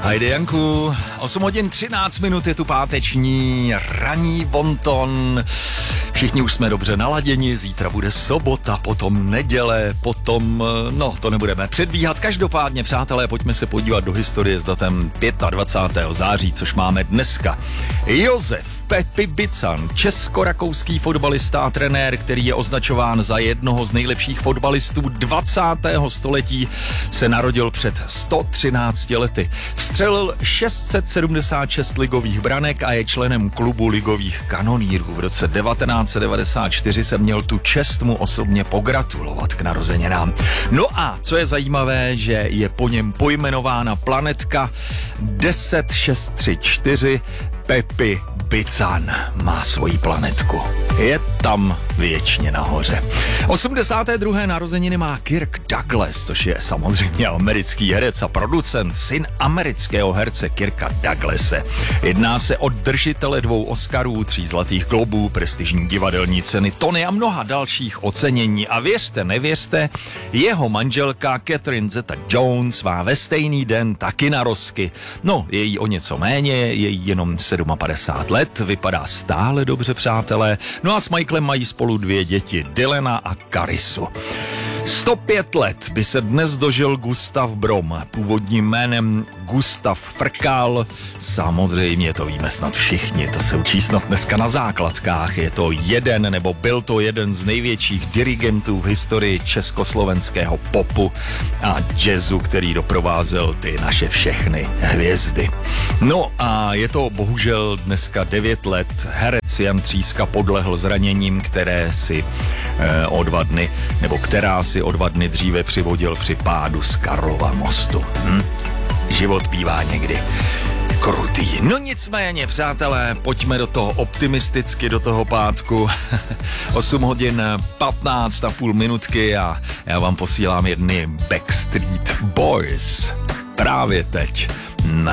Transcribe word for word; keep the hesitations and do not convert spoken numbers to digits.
Hajde Janku, osm hodin třináct minut je tu páteční ranní bonton. Všichni už jsme dobře naladěni, zítra bude sobota, potom neděle, potom, no to nebudeme předbíhat. Každopádně, přátelé, pojďme se podívat do historie s datem dvacátého pátého září, což máme dneska. Josef Pepi Bican, česko-rakouský fotbalista a trenér, který je označován za jednoho z nejlepších fotbalistů dvacátého století, se narodil před sto třinácti lety. Vstřelil šest set sedmdesát šest ligových branek a je členem klubu ligových kanonýrů. V roce devatenáct set devadesát čtyři jsem měl tu čest mu osobně pogratulovat k narozeninám. No a co je zajímavé, že je po něm pojmenována planetka deset šest tři čtyři. Pepi Bican má svoji planetku. Je tam věčně nahoře. osmdesáté druhé narozeniny má Kirk Douglas, což je samozřejmě americký herec a producent, syn amerického herce Kirka Douglase. Jedná se o držitele dvou Oscarů, tří zlatých globů, prestižní divadelní ceny Tony a mnoha dalších ocenění. A věřte, nevěřte, jeho manželka Catherine Zeta-Jones má ve stejný den taky narozky. No, je jí o něco méně, je jí jenom padesát sedm let, vypadá stále dobře, přátelé. No a s Michaelem mají spolu dvě děti, Dylana a Carisu. sto pět let by se dnes dožil Gustav Brom, původním jménem Gustav Frkal. Samozřejmě to víme snad všichni, to se učí snad dneska na základkách. Je to jeden, nebo byl to jeden z největších dirigentů v historii československého popu a jazzu, který doprovázel ty naše všechny hvězdy. No a je to bohužel dneska devět let. Herec Jan Tříska podlehl zraněním, které si eh, o dva dny, nebo která si o dva dny dříve přivodil při pádu z Karlova mostu. Hm? Život bývá někdy krutý. No nicméně, přátelé, pojďme do toho optimisticky, do toho pátku. osm hodin patnáct a půl minutky a já vám posílám jedny Backstreet Boys. Právě teď na